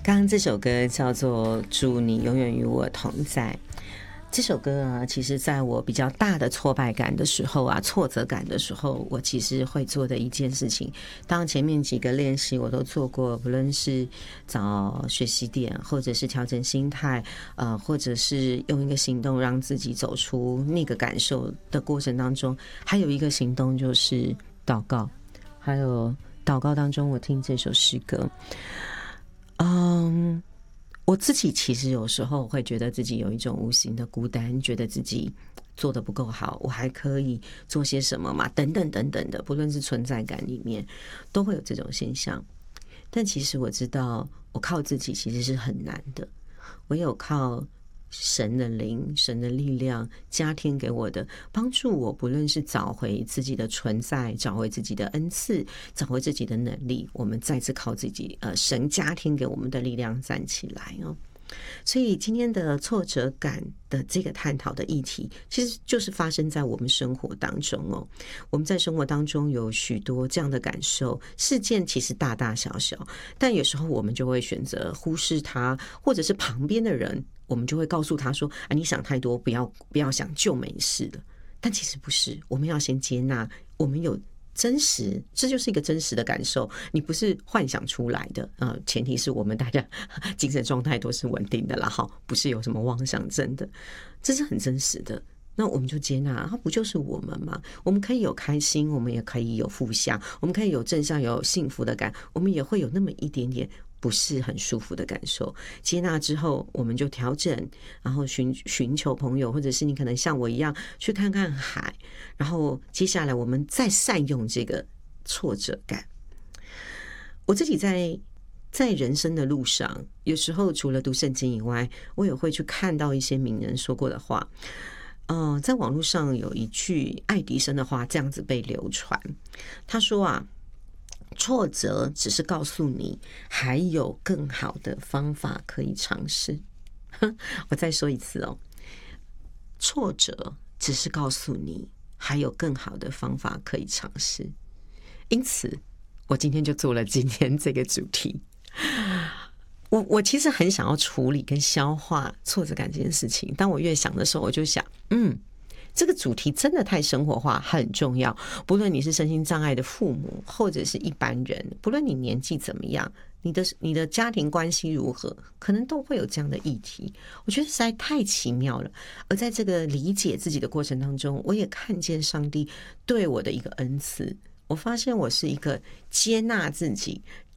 刚刚这首歌叫做《祝你永远与我同在》。这首歌啊，其实在我比较大的挫败感的时候啊，挫折感的时候，我其实会做的一件事情，当然前面几个练习我都做过，不论是找学习点，或者是调整心态，或者是用一个行动让自己走出那个感受的过程当中，还有一个行动就是祷告。还有祷告当中，我听这首诗歌，我自己其实有时候会觉得自己有一种无形的孤单，觉得自己做得不够好，我还可以做些什么嘛？等等等等的，不论是存在感里面，都会有这种现象。但其实我知道，我靠自己其实是很难的，唯有靠神的灵、神的力量加添给我的帮助我，不论是找回自己的存在，找回自己的恩赐，找回自己的能力，我们再次靠自己神加添给我们的力量站起来哦。所以今天的挫折感的这个探讨的议题，其实就是发生在我们生活当中哦。我们在生活当中有许多这样的感受，事件其实大大小小，但有时候我们就会选择忽视它，或者是旁边的人，我们就会告诉他说：“啊，你想太多，不要想，就没事了。”但其实不是，我们要先接纳，我们有真实，这就是一个真实的感受，你不是幻想出来的前提是我们大家精神状态都是稳定的啦，不是有什么妄想症的，这是很真实的。那我们就接纳，它不就是我们吗？我们可以有开心，我们也可以有负向，我们可以有正向，有幸福的感，我们也会有那么一点点不是很舒服的感受。接纳之后，我们就调整，然后寻求朋友，或者是你可能像我一样去看看海，然后接下来我们再善用这个挫折感。我自己在人生的路上，有时候除了读圣经以外，我也会去看到一些名人说过的话。在网络上有一句爱迪生的话这样子被流传，他说啊，挫折只是告诉你还有更好的方法可以尝试。我再说一次哦，挫折只是告诉你还有更好的方法可以尝试。因此我今天就做了今天这个主题。我其实很想要处理跟消化挫折感这件事情，当我越想的时候，我就想这个主题真的太生活化，很重要。不论你是身心障碍的父母，或者是一般人，不论你年纪怎么样，你的家庭关系如何，可能都会有这样的议题。我觉得实在太奇妙了。而在这个理解自己的过程当中，我也看见上帝对我的一个恩赐。我发现我是一个接纳自己、